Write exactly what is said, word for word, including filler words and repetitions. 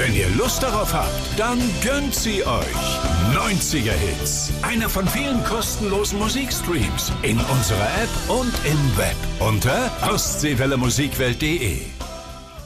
Wenn ihr Lust darauf habt, dann gönnt sie euch. neunziger Hits. Einer von vielen kostenlosen Musikstreams in unserer App und im Web unter ostseewelle musikwelt punkt de.